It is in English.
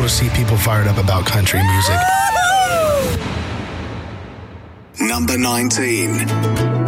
to see people fired up about country music. Number 19.